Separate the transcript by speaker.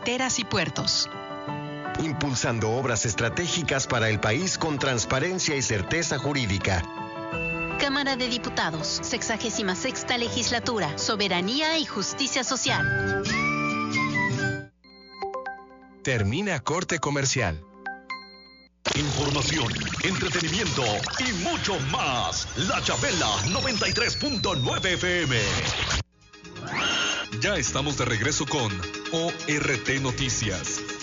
Speaker 1: carreteras y puertos.
Speaker 2: Impulsando obras estratégicas para el país con transparencia y certeza jurídica.
Speaker 3: Cámara de Diputados, 66ª Legislatura, Soberanía y Justicia Social.
Speaker 4: Termina corte comercial.
Speaker 5: Información, entretenimiento y mucho más. La Chabela 93.9 FM. Ya estamos de regreso con ORT Noticias.